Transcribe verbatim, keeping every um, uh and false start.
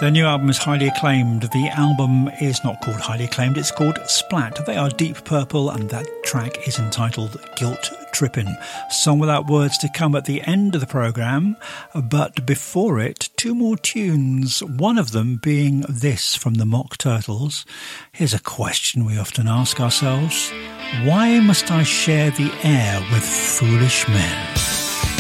Their new album is highly acclaimed. The album is not called highly acclaimed, it's called Splat. They are Deep Purple and that track is entitled Guilt Trippin'. Song without words to come at the end of the programme, but before it, two more tunes, one of them being this from the Mock Turtles. Here's a question we often ask ourselves. Why must I share the air with foolish men?